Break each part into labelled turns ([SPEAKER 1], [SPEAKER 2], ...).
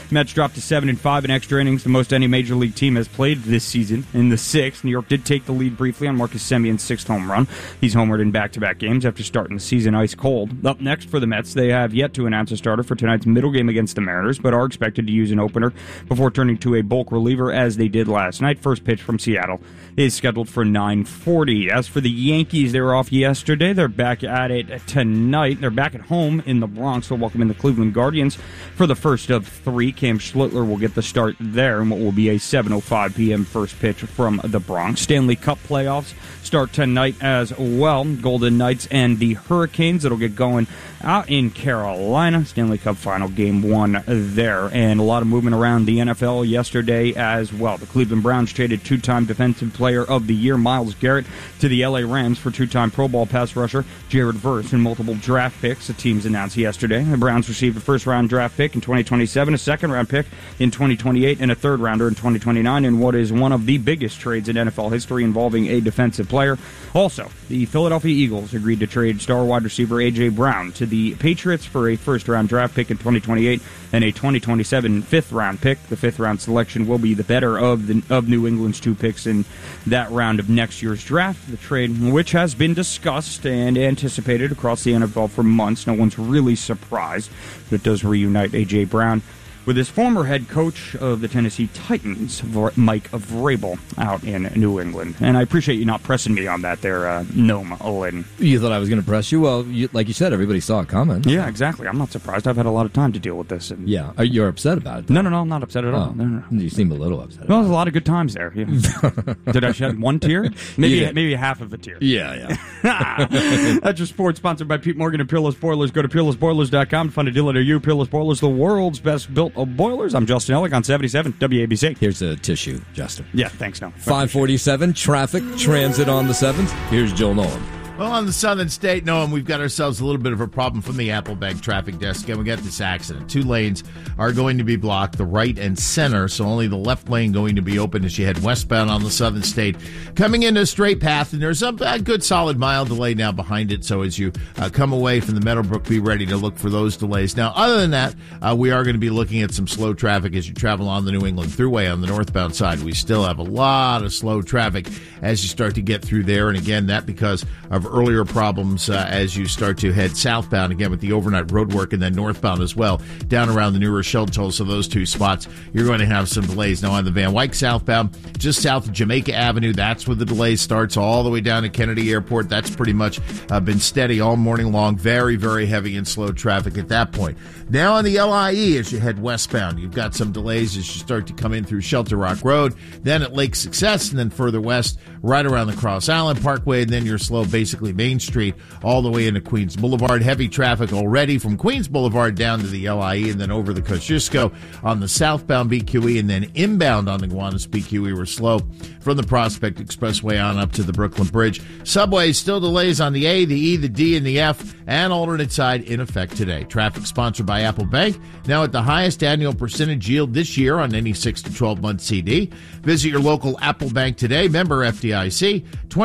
[SPEAKER 1] Mets dropped to 7-5 in extra innings, the most any major league team has played this season. In the sixth, New York did take the lead briefly on Marcus Semion's sixth home run. He's homered in back-to-back games after starting the season ice cold. Up next for the Mets, they have yet to announce a starter for tonight's middle game against the Mariners, but are expected to use an opener before turning to a bulk reliever as they did last night. First pitch from Seattle is scheduled for 9:40. As for the Yankees, they were off yesterday. They're back at it tonight. They're back at home in the Bronx. They'll welcome in the Cleveland Guardians for the first of three. Cam Schlittler will get the start there in what will be a 7:05 p.m. first pitch from the Bronx. Stanley Cup playoffs start tonight as well. Golden Knights and the Hurricanes. It'll get going out in Carolina. Stanley Cup final game one there. And a lot of movement around the NFL yesterday as well. The Cleveland Browns traded two-time Defensive Player of the Year Myles Garrett to the LA Rams for two-time Pro Bowl pass rusher Jared Verse and multiple draft picks. The teams announced yesterday. The Browns received a first-round draft pick in 2027, a second-round pick in 2028, and a third-rounder in 2029 in what is one of the biggest trades in NFL history involving a defensive player. Also, the Philadelphia Eagles agreed to trade star wide receiver A.J. Brown to the Patriots for a first-round draft pick in 2028 and a 2027 fifth-round pick. The fifth-round selection will be the better of New England's two picks in that round of next year's draft. The trade, which has been discussed and anticipated across the NFL for months, no one's really surprised, but it does reunite A.J. Brown with his former head coach of the Tennessee Titans, Mike Vrabel, out in New England. And I appreciate you not pressing me on that there, Noam Olin.
[SPEAKER 2] You thought I was going to press you? Well, like you said, everybody saw it coming.
[SPEAKER 1] Yeah, exactly. I'm not surprised. I've had a lot of time to deal with this. And
[SPEAKER 2] yeah. You're upset about it, though.
[SPEAKER 1] No, I'm not upset at all. No.
[SPEAKER 2] You seem a little upset.
[SPEAKER 1] Well, there's a lot of good times there. Yeah. Did I shed one tear? Maybe half of a tear.
[SPEAKER 2] Yeah.
[SPEAKER 1] That's your sports, sponsored by Pete Morgan and Peerless Boilers. Go to peerlessboilers.com to find a dealer near you. Peerless Boilers, the world's best built of boilers. I'm Justin Ellick on 77 WABC.
[SPEAKER 2] Here's a tissue, Justin.
[SPEAKER 1] Yeah, thanks, no.
[SPEAKER 2] 547, traffic, transit on the 7th. Here's Joel Nolan.
[SPEAKER 3] Well, on the Southern State, Noam, we've got ourselves a little bit of a problem from the Applebank traffic desk, and we got this accident. Two lanes are going to be blocked, the right and center, so only the left lane going to be open as you head westbound on the Southern State. Coming into a straight path, and there's a good solid mile delay now behind it, so as you come away from the Meadowbrook, be ready to look for those delays. Now, other than that, we are going to be looking at some slow traffic as you travel on the New England Thruway on the northbound side. We still have a lot of slow traffic as you start to get through there, and again, that because of earlier problems as you start to head southbound, again with the overnight road work, and then northbound as well, down around the New Rochelle toll. So those two spots, you're going to have some delays. Now on the Van Wyck southbound, just south of Jamaica Avenue, that's where the delay starts all the way down to Kennedy Airport. That's pretty much been steady all morning long. Very, very heavy and slow traffic at that point. Now on the LIE, as you head westbound, you've got some delays as you start to come in through Shelter Rock Road, then at Lake Success, and then further west, right around the Cross Island Parkway, and then you're slow basically Main Street all the way into Queens Boulevard. Heavy traffic already from Queens Boulevard down to the LIE and then over the Kosciuszko on the southbound BQE, and then inbound on the Gowanus BQE. We're slow from the Prospect Expressway on up to the Brooklyn Bridge. Subway still delays on the A, the E, the D, and the F, and alternate side in effect today. Traffic sponsored by Apple Bank, now at the highest annual percentage yield this year on any 6 to 12 month CD. Visit your local Apple Bank today. Member FDIC.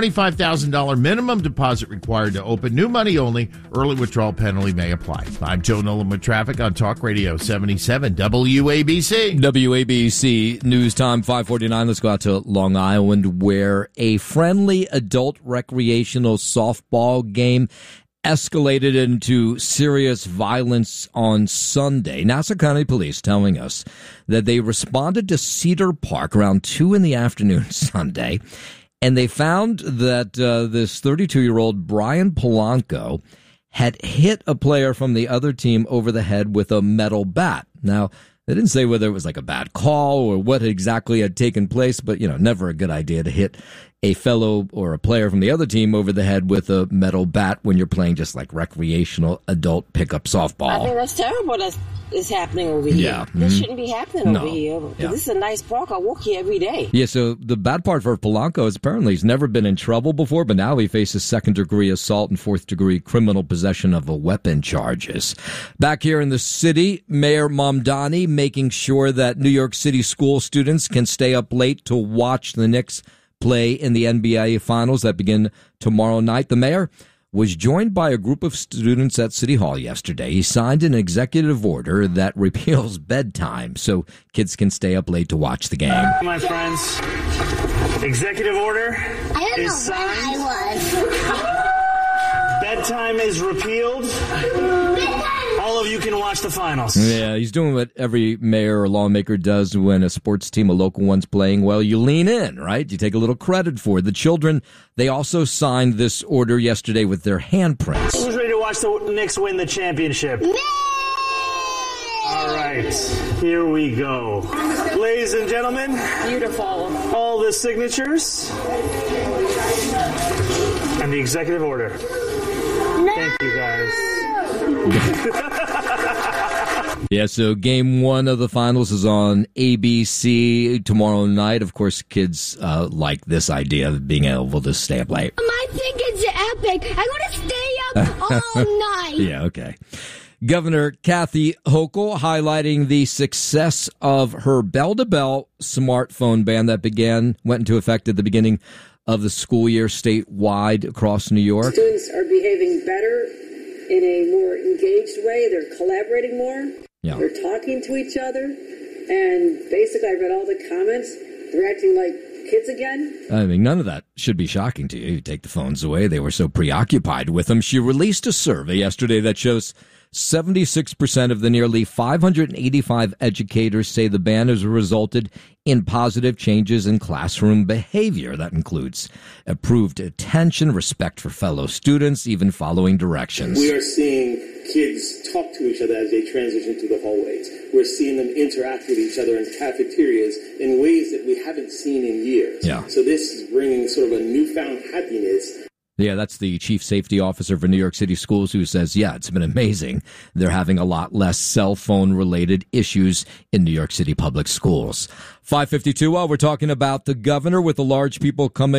[SPEAKER 3] $25,000 minimum deposit required to open. New money only. Early withdrawal penalty may apply. I'm Joe Nolan with traffic on Talk Radio 77 WABC.
[SPEAKER 2] WABC News Time 549. Let's go out to Long Island, where a friendly adult recreational softball game escalated into serious violence on Sunday. Nassau County Police telling us that they responded to Cedar Park around 2 in the afternoon Sunday, and they found that this 32-year-old Brian Polanco had hit a player from the other team over the head with a metal bat. Now, they didn't say whether it was like a bad call or what exactly had taken place, but, never a good idea to hit a fellow or a player from the other team over the head with a metal bat when you're playing just like recreational adult pickup softball.
[SPEAKER 4] I think that's terrible that is happening over here.
[SPEAKER 2] Yeah.
[SPEAKER 4] This shouldn't be happening over here.
[SPEAKER 2] Yeah.
[SPEAKER 4] This is a nice park. I walk here every day.
[SPEAKER 2] Yeah, so the bad part for Polanco is apparently he's never been in trouble before, but now he faces second-degree assault and fourth-degree criminal possession of a weapon charges. Back here in the city, Mayor Mamdani making sure that New York City school students can stay up late to watch the Knicks play in the NBA Finals that begin tomorrow night. The mayor was joined by a group of students at City Hall yesterday. He signed an executive order that repeals bedtime so kids can stay up late to watch the game.
[SPEAKER 5] My friends, executive order is signed. Bedtime is repealed. All of you can watch the finals.
[SPEAKER 2] Yeah, he's doing what every mayor or lawmaker does when a sports team, a local one's playing well. You lean in, right? You take a little credit for it. The children, they also signed this order yesterday with their handprints.
[SPEAKER 5] Who's ready to watch the Knicks win the championship? Me! All right, here we go. Ladies and gentlemen. Beautiful. All the signatures. And the executive order. No! Thank you, guys.
[SPEAKER 2] Yeah, so game one of the finals is on ABC tomorrow night. Of course, kids like this idea of being able to stay up late.
[SPEAKER 6] I think it's epic. I'm going to stay up all night.
[SPEAKER 2] Yeah, okay. Governor Kathy Hochul highlighting the success of her bell-to-bell smartphone ban that went into effect at the beginning of the school year statewide across New York.
[SPEAKER 7] Students are behaving better in a more engaged way. They're collaborating more.
[SPEAKER 2] Yeah.
[SPEAKER 7] They're talking to each other. And basically, I read all the comments. They're acting like kids again.
[SPEAKER 2] I mean, none of that should be shocking to you. You take the phones away. They were so preoccupied with them. She released a survey yesterday that shows 76% of the nearly 585 educators say the ban has resulted in positive changes in classroom behavior. That includes improved attention, respect for fellow students, even following directions.
[SPEAKER 8] We are seeing kids talk to each other as they transition through the hallways. We're seeing them interact with each other in cafeterias in ways that we haven't seen in years.
[SPEAKER 2] Yeah.
[SPEAKER 8] So this is bringing sort of a newfound happiness.
[SPEAKER 2] Yeah, that's the chief safety officer for New York City Schools who says, yeah, it's been amazing. They're having a lot less cell phone related issues in New York City public schools. 5:52. While we're talking about the governor with a large group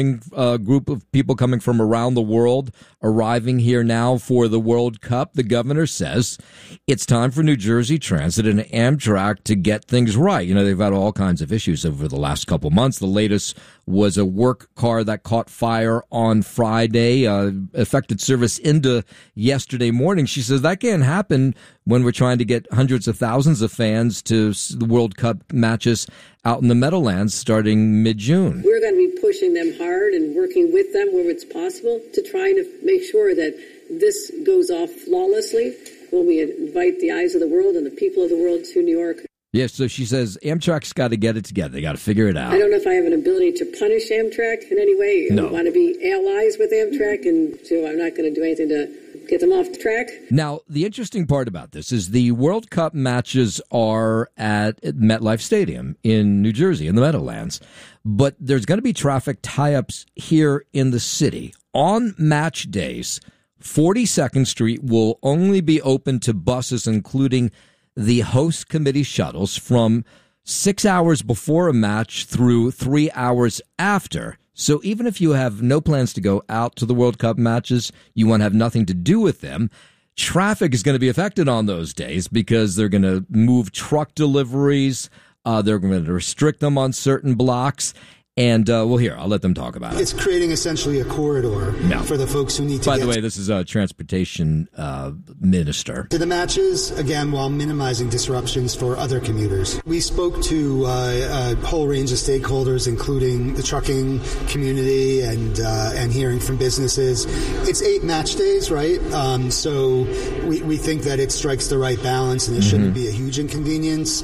[SPEAKER 2] of people coming from around the world arriving here now for the World Cup, the governor says it's time for New Jersey Transit and Amtrak to get things right. You know, they've had all kinds of issues over the last couple months. The latest was a work car that caught fire on Friday, affected service into yesterday morning. She says that can't happen when we're trying to get hundreds of thousands of fans to the World Cup matches out in the Meadowlands starting mid-June.
[SPEAKER 7] We're going to be pushing them hard and working with them where it's possible to try to make sure that this goes off flawlessly when we invite the eyes of the world and the people of the world to New York.
[SPEAKER 2] Yeah, so she says Amtrak's got to get it together. They got to figure it out.
[SPEAKER 7] I don't know if I have an ability to punish Amtrak in any way.
[SPEAKER 2] No.
[SPEAKER 7] I want to be allies with Amtrak, and so I'm not going to do anything to get them off the track.
[SPEAKER 2] Now, the interesting part about this is the World Cup matches are at MetLife Stadium in New Jersey, in the Meadowlands. But there's going to be traffic tie-ups here in the city. On match days, 42nd Street will only be open to buses, including the host committee shuttles, from 6 hours before a match through 3 hours after. So even if you have no plans to go out to the World Cup matches, you want to have nothing to do with them, traffic is going to be affected on those days because they're going to move truck deliveries. They're going to restrict them on certain blocks. And, well, here, I'll let them talk about it.
[SPEAKER 9] It's creating essentially a corridor for the folks who need to
[SPEAKER 2] By the way, this is a transportation minister.
[SPEAKER 9] To the matches, again, while minimizing disruptions for other commuters. We spoke to a whole range of stakeholders, including the trucking community and hearing from businesses. It's 8 match days, right? So we think that it strikes the right balance and it shouldn't be a huge inconvenience.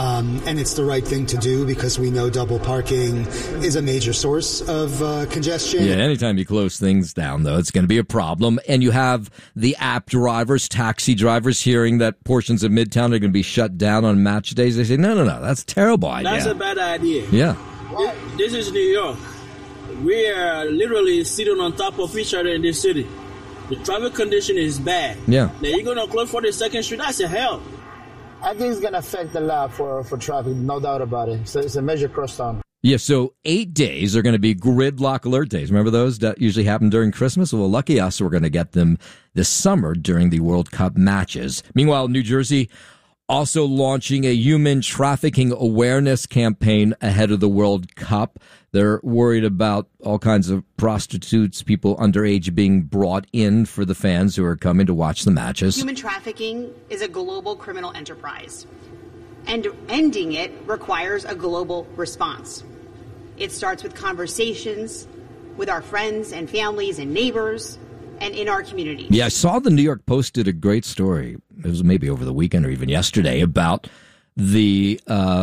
[SPEAKER 9] And it's the right thing to do because we know double parking is a major source of congestion.
[SPEAKER 2] Yeah, anytime you close things down, though, it's going to be a problem. And you have the app drivers, taxi drivers hearing that portions of Midtown are going to be shut down on match days. They say, no, that's a terrible idea.
[SPEAKER 10] That's a bad idea.
[SPEAKER 2] Yeah.
[SPEAKER 10] This is New York. We are literally sitting on top of each other in this city. The traffic condition is bad.
[SPEAKER 2] Yeah.
[SPEAKER 10] Now you're going to close 42nd Street? That's a hell.
[SPEAKER 11] I think it's going to affect a lot for traffic, no doubt about it. So it's a major crosstown.
[SPEAKER 2] Yeah, so 8 days are going to be gridlock alert days. Remember those that usually happen during Christmas? Well, lucky us, we're going to get them this summer during the World Cup matches. Meanwhile, New Jersey Also launching a human trafficking awareness campaign ahead of the World Cup. They're worried about all kinds of prostitutes, people underage being brought in for the fans who are coming to watch the matches.
[SPEAKER 12] Human trafficking is a global criminal enterprise, and ending it requires a global response. It starts with conversations with our friends and families and neighbors and in our community.
[SPEAKER 2] Yeah, I saw the New York Post did a great story. It was maybe over the weekend or even yesterday about the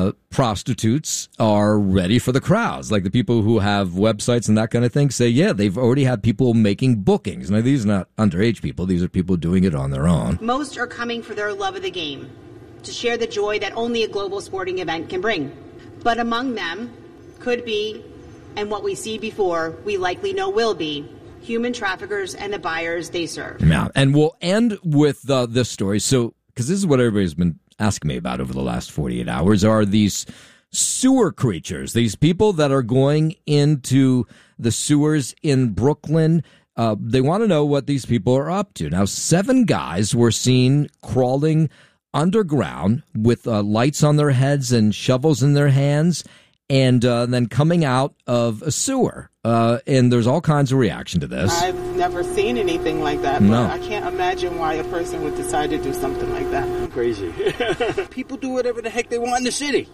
[SPEAKER 2] prostitutes are ready for the crowds. Like the people who have websites and that kind of thing say, yeah, they've already had people making bookings. Now, these are not underage people. These are people doing it on their own.
[SPEAKER 12] Most are coming for their love of the game, to share the joy that only a global sporting event can bring. But among them could be, and what we see before, we likely know will be, human traffickers and the buyers they serve.
[SPEAKER 2] Yeah, and we'll end with this story. So, because this is what everybody's been asking me about over the last 48 hours, are these sewer creatures, these people that are going into the sewers in Brooklyn. They want to know what these people are up to. Now, 7 guys were seen crawling underground with lights on their heads and shovels in their hands, and then coming out of a sewer. And there's all kinds of reaction to this.
[SPEAKER 13] I've never seen anything like that, but I can't imagine why a person would decide to do something like that.
[SPEAKER 14] Crazy. People do whatever the heck they want in the city.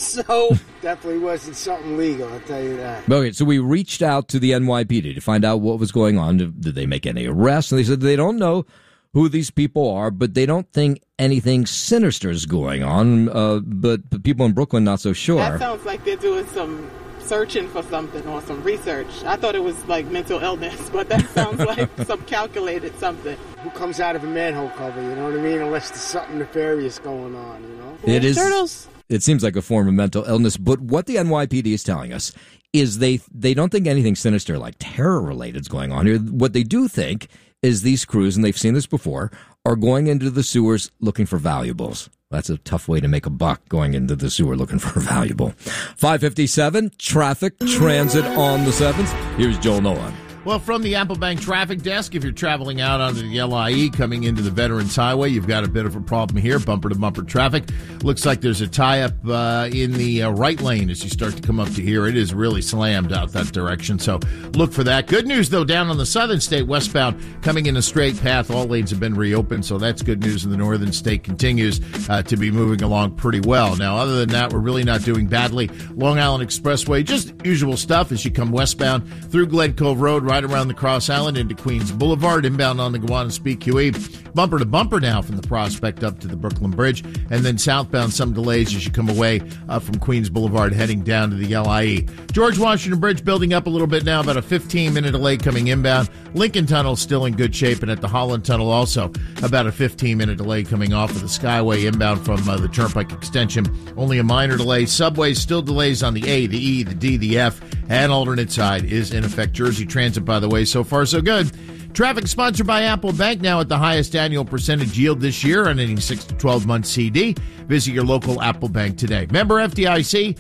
[SPEAKER 14] So definitely wasn't something legal, I'll tell you that.
[SPEAKER 2] Okay, so we reached out to the NYPD to find out what was going on. Did they make any arrests? And they said they don't know who these people are, but they don't think anything sinister is going on. But people in Brooklyn, not so sure.
[SPEAKER 13] That sounds like they're doing some searching for something or some research. I thought it was like mental illness, but that sounds like some calculated something.
[SPEAKER 14] Who comes out of a manhole cover, you know what I mean? Unless there's something nefarious going on, you know?
[SPEAKER 2] It is.
[SPEAKER 13] Turtles.
[SPEAKER 2] It seems like a form of mental illness, but what the NYPD is telling us is they don't think anything sinister like terror-related is going on here. What they do think is these crews, and they've seen this before, are going into the sewers looking for valuables. That's a tough way to make a buck, going into the sewer looking for a valuable. 5:57, traffic, transit on the 7th. Here's Joel Nolan.
[SPEAKER 3] Well, from the Applebank Traffic Desk, if you're traveling out onto the LIE coming into the Veterans Highway, you've got a bit of a problem here, bumper-to-bumper traffic. Looks like there's a tie-up in the right lane as you start to come up to here. It is really slammed out that direction, so look for that. Good news, though, down on the southern state, westbound, coming in a straight path. All lanes have been reopened, so that's good news. And the northern state continues to be moving along pretty well. Now, other than that, we're really not doing badly. Long Island Expressway, just usual stuff as you come westbound through Glen Cove Road, right around the Cross Island into Queens Boulevard, inbound on the Gowanus-Beach QE. Bumper to bumper now from the Prospect up to the Brooklyn Bridge, and then southbound some delays as you come away from Queens Boulevard heading down to the LIE. George Washington Bridge building up a little bit now, about a 15-minute delay coming inbound. Lincoln Tunnel still in good shape, and at the Holland Tunnel also about a 15-minute delay coming off of the Skyway inbound from the Turnpike Extension. Only a minor delay. Subway still delays on the A, the E, the D, the F, and alternate side is in effect. Jersey Transit, by the way, so far so good. Traffic sponsored by Apple Bank, now at the highest annual percentage yield this year on any 6 to 12-month CD. Visit your local Apple Bank today. Member FDIC,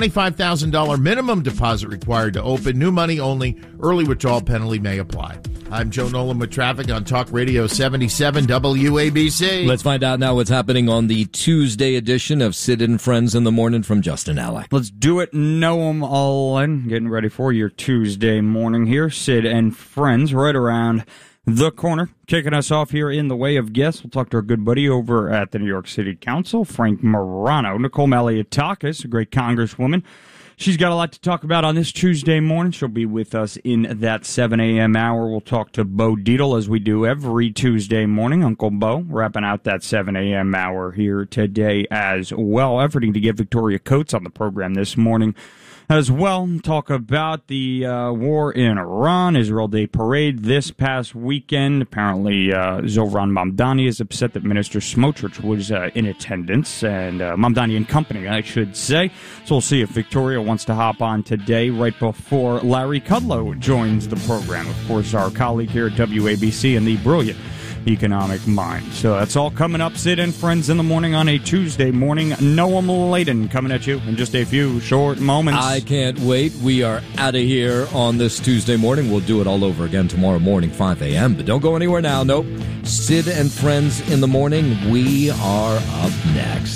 [SPEAKER 3] $25,000 minimum deposit required to open. New money only. Early withdrawal penalty may apply. I'm Joe Nolan with traffic on Talk Radio 77 WABC.
[SPEAKER 2] Let's find out now what's happening on the Tuesday edition of Sid and Friends in the Morning from Justin Alley.
[SPEAKER 1] Let's do it. Noam Allen getting ready for your Tuesday morning here. Sid and Friends right around the corner. Kicking us off here in the way of guests, we'll talk to our good buddy over at the New York City Council, Frank Morano. Nicole Maliotakis, a great congresswoman. She's got a lot to talk about on this Tuesday morning. She'll be with us in that 7 a.m. hour. We'll talk to Bo Dietl as we do every Tuesday morning. Uncle Bo wrapping out that 7 a.m. hour here today as well. Efforting to get Victoria Coates on the program this morning as well. Talk about the war in Iran, Israel Day Parade this past weekend. Apparently, Zohran Mamdani is upset that Minister Smotrich was in attendance, and Mamdani and company, I should say. So we'll see if Victoria wants to hop on today right before Larry Kudlow joins the program. Of course, our colleague here at WABC and the brilliant economic mind. So that's all coming up. Sid and Friends in the Morning on a Tuesday morning. Noam Laden coming at you in just a few short moments.
[SPEAKER 2] I can't wait. We are out of here on this Tuesday morning. We'll do it all over again tomorrow morning, 5 a.m. But don't go anywhere now. Nope. Sid and Friends in the Morning. We are up next.